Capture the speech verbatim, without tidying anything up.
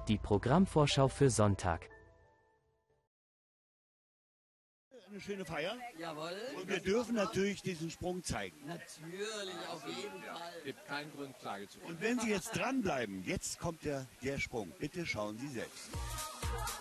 Die Programmvorschau für Sonntag. Eine schöne Feier. Jawohl. Und wir dürfen natürlich diesen Sprung zeigen. Natürlich, auf jeden Fall. Es gibt keinen Grund, Klage zu führen. Und wenn Sie jetzt dranbleiben, jetzt kommt der, der Sprung. Bitte schauen Sie selbst.